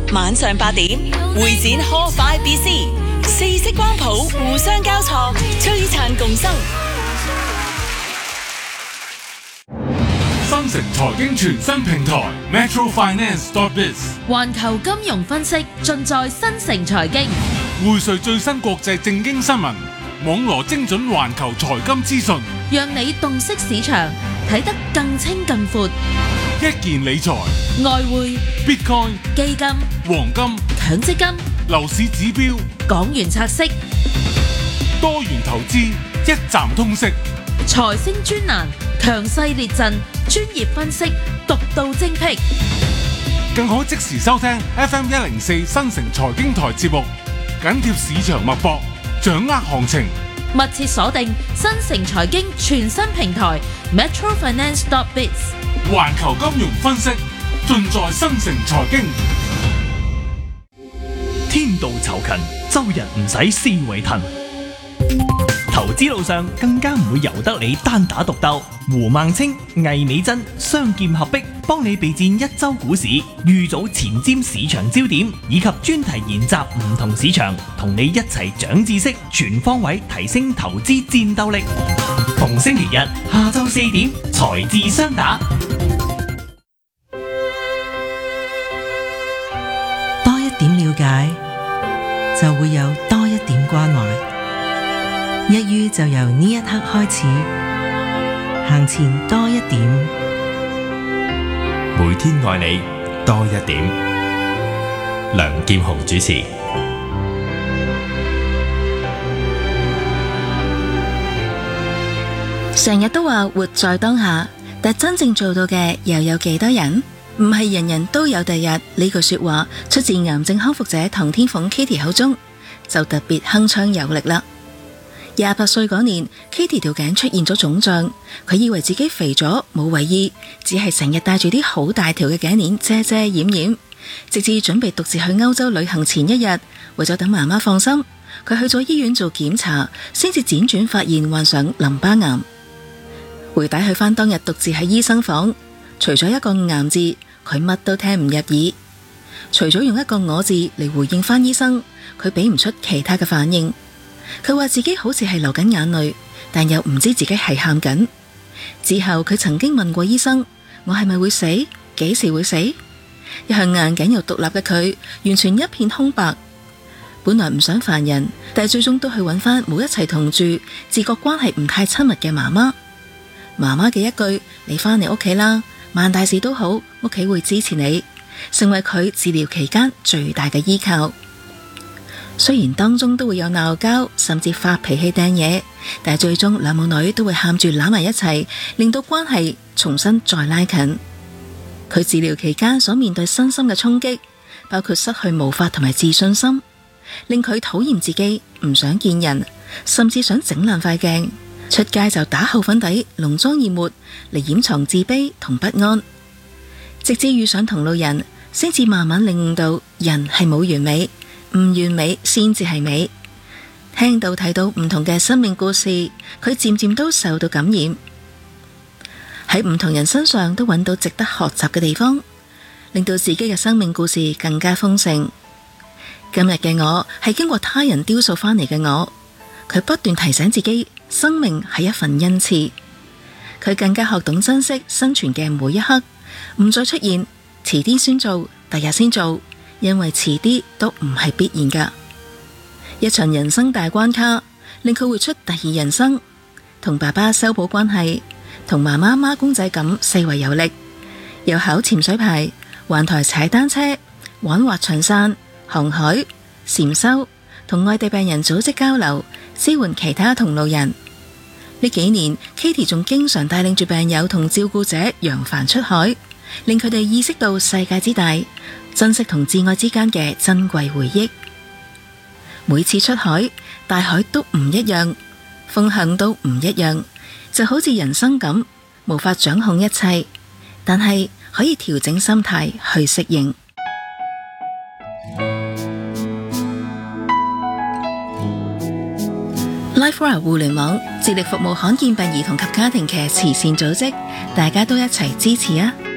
晚上8點，會展科快 BC， 四色光譜互相交錯，璀璨共生。 新城財經全新平台 metrofinance.biz， 環球金融分析盡在新城財經， 匯萃最新國際政經新聞，網羅精準環球財金資訊， 讓你洞悉市場，睇得更清更闊。 一鍵理財、 外匯、 Bitcoin、 基金、 黃金、 強積金、 樓市指標、 港元拆息、 多元投資，一站通識。 財星專欄，強勢列陣，專業分析，獨到精闢。 更可即時收聽 FM104 新城財經台節目，緊貼市場脈搏，掌握行情。 密切鎖定新城財經全新平台 metrofinance.biz， 環球金融分析盡在新城財經。 天道酬勤，周日唔使思維騰。投資路上更加唔會由得你單打獨鬥。胡孟青、魏美珍雙劍合璧，幫你備戰一周股市，預早前瞻市場焦點，以及專題研習唔同市場，同你一齊長知識，全方位提升投資戰鬥力。逢星期日下晝4點，財智雙打。 多一點了解，就會有多一點關懷。一於就由呢一刻開始，行前多一點。 每天愛你多一點。梁劍雄主持。 成日都話活在當下，但真正做到嘅又有幾多人？唔係人人都有第日。呢句說話出自癌症康復者唐天鳳 Kitty 口中，就特別鏗鏘有力啦。28歲嗰年 Kitty 條頸出現咗腫脹，佢以為自己肥咗，冇為意，只係成日帶住啲好大條嘅頸鏈遮遮掩掩，直至準備獨自去歐洲旅行前一日，為咗等媽媽放心，佢去咗醫院做檢查，先至輾轉發現患上淋巴癌。回帶去返當日獨自喺醫生房，除咗一個癌字，佢乜都聽唔入耳，除咗用一個我字嚟回應返醫生，佢俾唔出其他嘅反應。佢話自己好似係流緊眼淚，但又唔知自己係喊緊。之後佢曾經問過醫生：我係咪會死？幾時會死？一向硬頸又獨立嘅佢，完全一片空白。本來唔想煩人，但係最終都去揾返冇一齊同住、自覺關係唔太親密嘅媽媽。媽媽嘅一句：你返嚟屋企啦，萬大事都好，屋企會支持你，成為佢治療期間最大嘅依靠。雖然當中都會有鬧交，甚至發脾氣掟嘢，但係最終兩母女都會喊住攬埋一齊，令到關係重新再拉近。佢治療期間所面對身心嘅衝擊，包括失去毛髮同埋自信心，令佢討厭自己，唔想見人，甚至想整爛塊鏡，出街就打厚粉底、濃妝豔抹嚟掩藏自卑同不安。直至遇上同路人，先至慢慢領悟到人係冇完美，唔完美先至係美。聽到睇到唔同嘅生命故事，佢漸漸都受到感染，喺唔同人身上都揾到值得學習嘅地方，令到自己嘅生命故事更加豐盛。今日嘅我係經過他人雕塑返嚟嘅我，佢不斷提醒自己，生命係一份恩賜。佢更加學懂珍惜生存嘅每一刻，唔再出現遲啲先做，第日先做，因為遲啲都唔係必然㗎。一場人生大關卡，令佢活出第二人生，同爸爸修補關係，同媽媽孖公仔咁四圍遊歷，又考潛水牌，環台踩單車，玩滑翔傘、航海、禪修，同外地病人組織交流，支援其他同路人。呢幾年 Kitty 仲經常帶領住病友同照顧者揚帆出海，令佢哋意識到世界之大，珍惜同摯愛之間嘅珍貴回憶。每次出海，大海都唔一樣，風向都唔一樣，就好似人生咁，無法掌控一切，但係可以調整心態去適應。LifeWire 互聯網致力服務罕見病兒童及家庭嘅慈善組織，大家都一齊支持啊！